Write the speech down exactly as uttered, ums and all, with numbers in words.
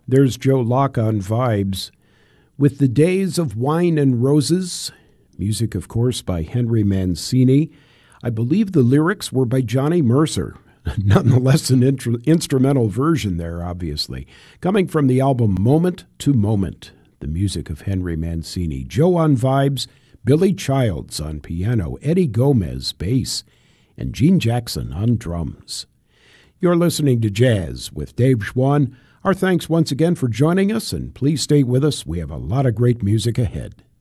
There's Joe Locke on Vibes with The Days of Wine and Roses. Music, of course, by Henry Mancini. I believe the lyrics were by Johnny Mercer. Nonetheless, an intru- instrumental version there, obviously. Coming from the album Moment to Moment, the music of Henry Mancini. Joe on Vibes, Billy Childs on piano, Eddie Gomez bass, and Gene Jackson on drums. You're listening to Jazz with Dave Schwann. Our thanks once again for joining us, and please stay with us. We have a lot of great music ahead.